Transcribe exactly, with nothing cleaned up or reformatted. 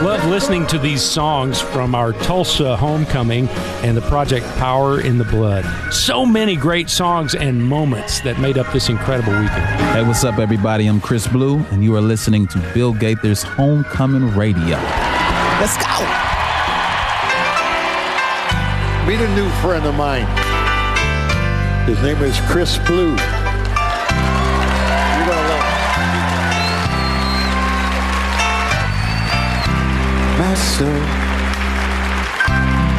Love listening to these songs from our Tulsa homecoming and the project Power in the Blood. So many great songs and moments that made up this incredible weekend. Hey, what's up, everybody? I'm Chris Blue, and you are listening to Bill Gaither's Homecoming Radio. Let's go! Meet a new friend of mine. His name is Chris Blue.